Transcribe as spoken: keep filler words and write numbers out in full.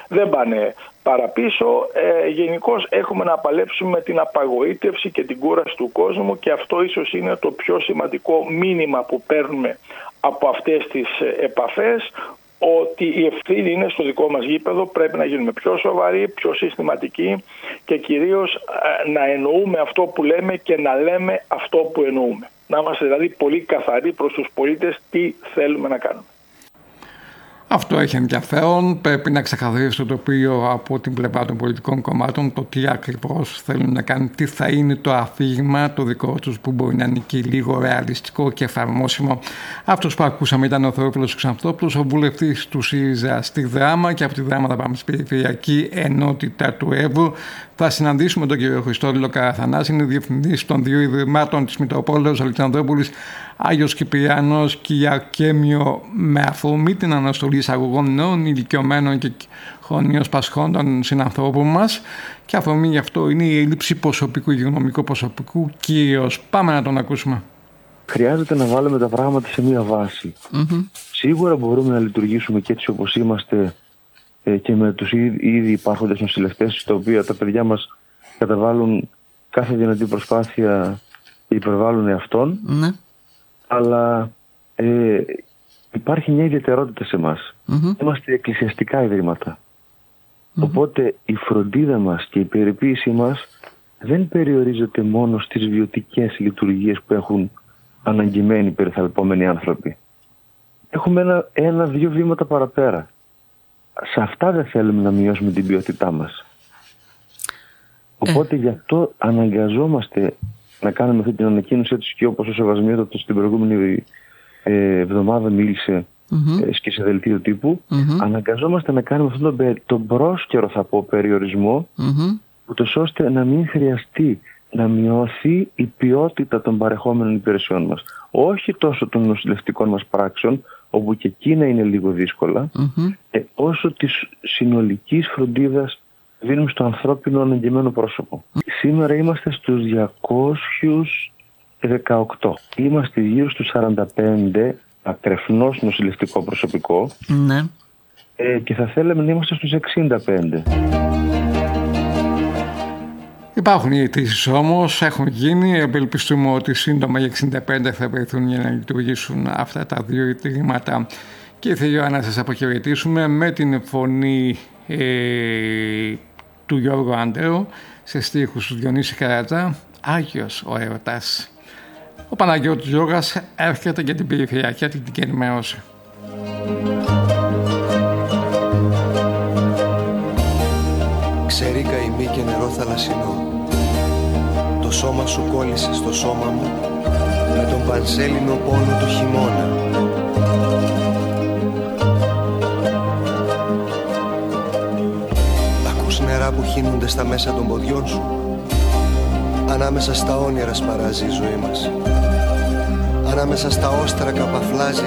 δεν πάνε παραπίσω. Ε, γενικώς έχουμε να παλέψουμε την απαγοήτευση και την κούραση του κόσμου, και αυτό ίσως είναι το πιο σημαντικό μήνυμα που παίρνουμε από αυτές τις επαφές, ότι η ευθύνη είναι στο δικό μας γήπεδο. Πρέπει να γίνουμε πιο σοβαροί, πιο συστηματικοί και κυρίως να εννοούμε αυτό που λέμε και να λέμε αυτό που εννοούμε. Να είμαστε δηλαδή πολύ καθαροί προς τους πολίτες τι θέλουμε να κάνουμε. Αυτό έχει ενδιαφέρον. Πρέπει να ξεκαθαρίσει το τοπίο από την πλευρά των πολιτικών κομμάτων το τι ακριβώς θέλουν να κάνουν, τι θα είναι το αφήγημα το δικό τους που μπορεί να είναι και λίγο ρεαλιστικό και εφαρμόσιμο. Αυτός που ακούσαμε ήταν ο Θεόφιλος Ξανθόπουλος, ο βουλευτής του ΣΥΡΙΖΑ στη Δράμα, και από τη Δράμα θα πάμε στην Περιφερειακή Ενότητα του Εύρου. Θα συναντήσουμε τον κύριο Χριστόδηλο Καραθανάση, είναι διευθυντής των δύο Ιδρυμάτων της Μητροπόλεως Αλεξανδρούπολης Άγιος Κυπριανός και η Αρκέμιο, με αφορμή την αναστολή εισαγωγών νέων ηλικιωμένων και χρονίως πασχόντων συνανθρώπων μας, και αφορμή γι' αυτό είναι η έλλειψη προσωπικού, υγειονομικού προσωπικού κυρίως. Πάμε να τον ακούσουμε. Χρειάζεται να βάλουμε τα πράγματα σε μία βάση. Mm-hmm. Σίγουρα μπορούμε να λειτουργήσουμε και έτσι όπως είμαστε ε, και με τους ήδη υπάρχοντες νοσηλευτές, τα οποία τα παιδιά μας καταβάλουν κάθε δυνατή προσπάθεια και υπερβάλλουν εαυτόν. Mm-hmm. Αλλά ε, υπάρχει μια ιδιαιτερότητα σε εμάς. Mm-hmm. Είμαστε εκκλησιαστικά ιδρύματα. Mm-hmm. Οπότε η φροντίδα μας και η περιποίησή μας δεν περιορίζεται μόνο στις βιωτικές λειτουργίες που έχουν αναγκημένοι περιθαλπόμενοι άνθρωποι. Έχουμε ένα, ένα-δύο βήματα παραπέρα. Σε αυτά δεν θέλουμε να μειώσουμε την ποιότητά μας. Οπότε ε. γι' αυτό αναγκαζόμαστε να κάνουμε αυτή την ανακοίνωση, έτσι και όπως ο Σεβασμιότατος την προηγούμενη ε, εβδομάδα μίλησε mm-hmm. ε, και σε δελτίο τύπου, mm-hmm. αναγκαζόμαστε να κάνουμε αυτόν τον, τον πρόσκαιρο, θα πω, περιορισμό, mm-hmm. ούτως ώστε να μην χρειαστεί να μειωθεί η ποιότητα των παρεχόμενων υπηρεσιών μας. Όχι τόσο των νοσηλευτικών μας πράξεων, όπου και εκείνα είναι λίγο δύσκολα, mm-hmm. ε, όσο της συνολικής φροντίδας δίνουμε στο ανθρώπινο αναγκημένο πρόσωπο. Mm. Σήμερα είμαστε στους διακόσιους δεκαοκτώ. Είμαστε γύρω στους σαράντα πέντε ατρεφνός νοσηλευτικό προσωπικό, ναι. ε, και θα θέλαμε να είμαστε στους εξήντα πέντε. Υπάρχουν οι αιτήσεις όμως, έχουν γίνει. Ευελπιστούμε ότι σύντομα οι εξήντα πέντε θα βρεθούν για να λειτουργήσουν αυτά τα δύο ιδρύματα. Και θέλω να σας αποχαιρετήσουμε με την φωνή ε, του Γιώργου Αντέου, σε στίχους του Διονύση Καρατζά, Άγιος ο έρωτας. Ο Παναγιώτης Γιώργας έρχεται για την περιφερειακή την ενημέρωση. Ξερή καημή και νερό θαλασσινό, το σώμα σου κόλλησε στο σώμα μου με τον πανσέλινο πόνο του χειμώνα. Ακούς νερά που χύνονται στα μέσα των ποδιών σου, ανάμεσα στα όνειρα σπαράζει η ζωή μας, ανάμεσα στα όστρακα παφλάζει